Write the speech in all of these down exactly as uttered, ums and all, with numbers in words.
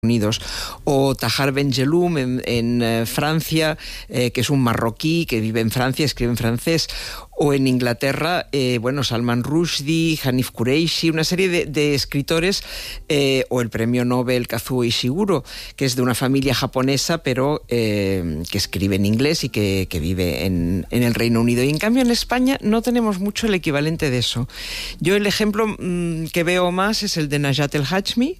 Unidos, o Tahar Benjeloum en, en eh, Francia, eh, que es un marroquí que vive en Francia, escribe en francés, o en Inglaterra, eh, bueno, Salman Rushdie, Hanif Kureishi, una serie de, de escritores, eh, o el premio Nobel Kazuo Ishiguro, que es de una familia japonesa, pero eh, que escribe en inglés y que, que vive en, en el Reino Unido. Y en cambio en España no tenemos mucho el equivalente de eso. Yo el ejemplo mmm, que veo más es el de Najat El Hachmi,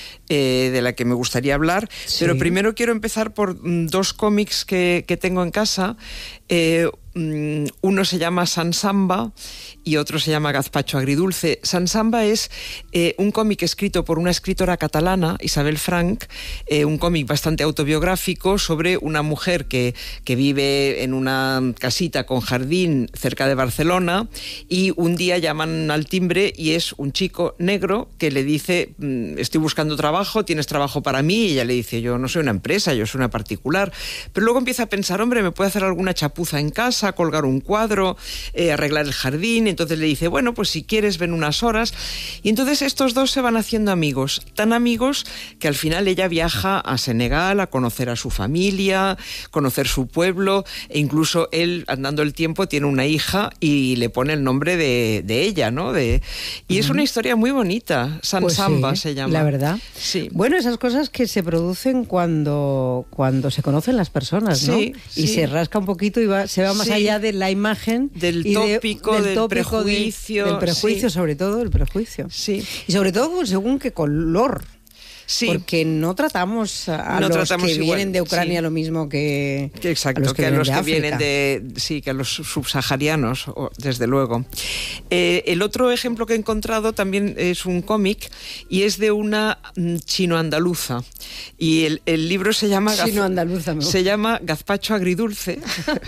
Eh, de la que me gustaría hablar, sí. Pero primero quiero empezar por mm, dos cómics que, que tengo en casa. Eh, mm, uno se llama San Samba y otro se llama Gazpacho Agridulce. San Samba es eh, un cómic escrito por una escritora catalana, Isabel Frank, eh, un cómic bastante autobiográfico sobre una mujer que, que vive en una casita con jardín cerca de Barcelona, y un día llaman al timbre y es un chico negro que le dice: estoy buscando trabajo, ¿tienes trabajo para mí? Y ella le dice: yo no soy una empresa, yo soy una particular. Pero luego empieza a pensar: hombre, me puede hacer alguna chapuza en casa, colgar un cuadro, eh, arreglar el jardín. Entonces le dice: bueno, pues si quieres ven unas horas. Y entonces estos dos se van haciendo amigos, tan amigos que al final ella viaja a Senegal a conocer a su familia, conocer su pueblo, e incluso él, andando el tiempo, tiene una hija y le pone el nombre de, de ella, ¿no? De, y uh-huh. Es una historia muy bonita. San pues Samba sí, se llama. La verdad. Sí. Bueno, esas cosas que se producen cuando, cuando se conocen las personas, ¿no? Sí, y sí. se rasca un poquito y va, se va más sí. allá de la imagen. Del y tópico, de, del, del tópico prejuicio. De, del prejuicio, sí. sobre todo, el prejuicio. Sí. Y sobre todo según qué color. Sí. Porque no tratamos a no los tratamos que igual. vienen de Ucrania sí. lo mismo que, que exacto, a los que, que a vienen, los de que África. vienen de sí, que a los subsaharianos, desde luego. Eh, el otro ejemplo que he encontrado también es un cómic y es de una chino-andaluza, y el, el libro se llama chino-andaluza, Gaz, se llama Gazpacho Agridulce.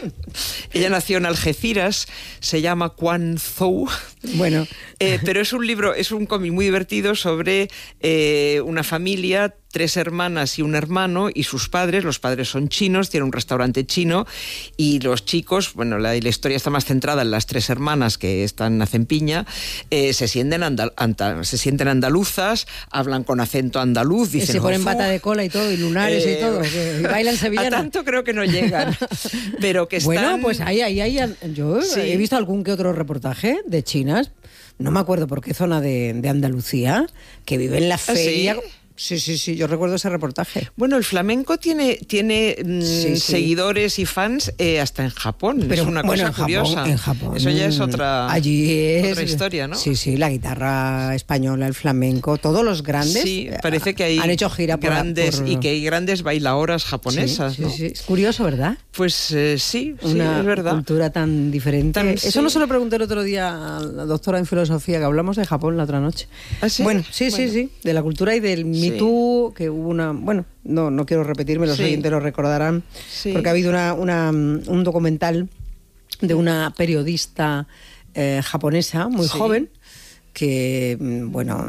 Ella nació en Algeciras, se llama Quan Zhou. Bueno, eh, pero es un libro, es un cómic muy divertido sobre eh, una familia, tres hermanas y un hermano, y sus padres. Los padres son chinos, tienen un restaurante chino, y los chicos, bueno, la, la historia está más centrada en las tres hermanas que están hacen piña, eh, se sienten andal, andal, se sienten andaluzas, hablan con acento andaluz, dicen, se ponen bata de cola y todo, y lunares eh, y todo, que bailan sevillana. A tanto creo que no llegan, pero que están... Bueno, pues ahí, ahí, ahí, yo sí. he visto algún que otro reportaje de chinas, no me acuerdo por qué zona de, de Andalucía, que viven en la feria... ¿Ah, sí? Sí, sí, sí, yo recuerdo ese reportaje. Bueno, el flamenco tiene, tiene mmm, sí, sí. seguidores y fans eh, hasta en Japón. Pero es una bueno, cosa en curiosa. Japón, en Japón. Eso ya es otra, Allí es, otra historia, ¿no? Sí, sí, la guitarra española, el flamenco, todos los grandes. Sí, parece que hay han hecho gira por, grandes por... y que hay grandes bailadoras japonesas, sí, ¿no? Sí, sí. Es curioso, ¿verdad? Pues eh, sí, una sí, es verdad. Una cultura tan diferente. Tan, Eso sí. no se lo pregunté el otro día a la doctora en filosofía, que hablamos de Japón la otra noche. ¿Ah, sí? Bueno, sí, bueno. sí, sí, de la cultura y del Me Too, que hubo una... Bueno, no, no quiero repetirme, los sí. oyentes lo recordarán, sí. porque ha habido una, una, un documental de una periodista eh, japonesa muy sí. joven que, bueno,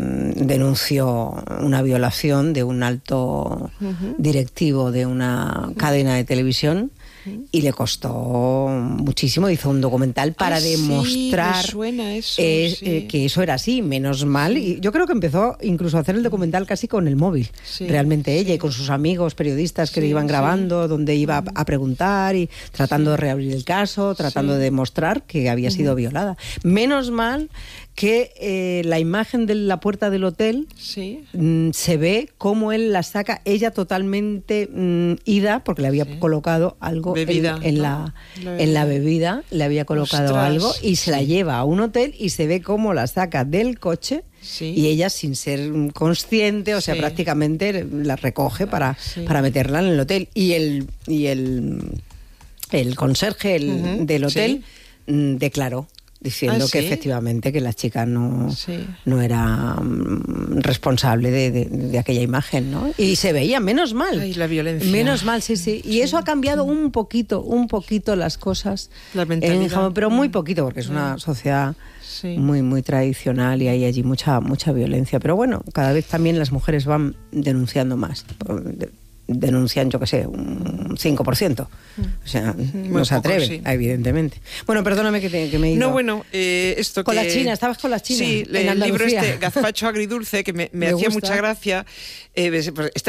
denunció una violación de un alto uh-huh. directivo de una cadena de televisión. Y le costó muchísimo, hizo un documental para ah, demostrar sí, me suena eso, eh, sí. eh, que eso era así, menos mal. Y yo creo que empezó incluso a hacer el documental casi con el móvil, sí, realmente ella, sí. y con sus amigos periodistas que sí, le iban grabando, sí. donde iba a, a preguntar y tratando sí. de reabrir el caso, tratando sí. de demostrar que había sido uh-huh. violada. Menos mal que eh, la imagen de la puerta del hotel sí. mm, se ve cómo él la saca, ella totalmente mm, ida, porque le había sí. colocado algo bebida, en, en, ¿no? la, la en la bebida, le había colocado Ostras, algo y se sí. la lleva a un hotel y se ve cómo la saca del coche sí. y ella, sin ser consciente, o sea, sí. prácticamente la recoge para, sí. para meterla en el hotel. Y el, y el, el conserje el, uh-huh. del hotel sí. mm, declaró diciendo ah, ¿sí? que efectivamente que la chica no, sí. no era um, responsable de, de, de aquella imagen, ¿no? Y se veía, menos mal. Ay, la violencia. Menos mal, sí, sí. Y sí. eso ha cambiado un poquito, un poquito las cosas. La mentalidad. En Japón, pero muy poquito, porque es una sociedad sí. muy, muy tradicional y hay allí mucha, mucha violencia. Pero bueno, cada vez también las mujeres van denunciando más. Denuncian, yo qué sé, un cinco por ciento. O sea, muy no se atreven, sí. evidentemente. Bueno, perdóname que, te, que me he ido. No, bueno, eh, esto con que... Con la China, estabas con la China. Sí, en el libro Andalucía. este, Gazpacho Agridulce, que me, me, me hacía gusta. mucha gracia. Eh, este